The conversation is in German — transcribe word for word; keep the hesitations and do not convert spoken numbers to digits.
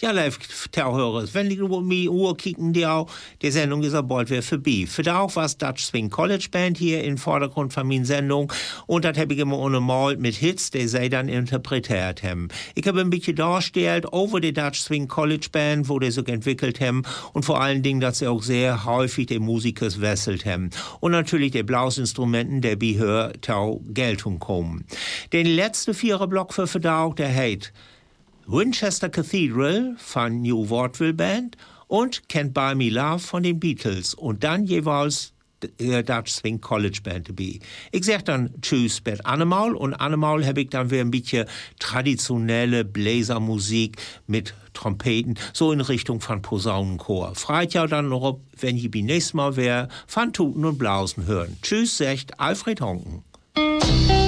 Ja, live Terrorhörers, wenn die um die Uhr kicken, die auch, die Sendung ist auch bald wieder vorbei. Für da auch was Dutch Swing College Band hier im Vordergrund von meiner Sendung. Und das habe ich immer ohne Mal mit Hits, die sie dann interpretiert haben. Ich habe ein bisschen dargestellt über die Dutch Swing College Band, wo die sich entwickelt haben. Und vor allen Dingen, dass sie auch sehr häufig die Musikers wesselt haben. Und natürlich die Blasinstrumenten, der bei Hör zur Geltung kommen. Den letzten vierer Block für Verdau, der heißt Winchester Cathedral von New Vaudeville Band und Can't Buy Me Love von den Beatles und dann jeweils der Dutch Swing College Band dabei. Ich sag dann tschüss mit Annemal und Annemal habe ich dann wieder ein bisschen traditionelle Bläsermusik mit Trompeten, so in Richtung von Posaunenchor. Freit ja dann noch, wenn ich beim nächsten Mal wer von Tuten und Blausen hören. Tschüss, sagt Alfred Honken.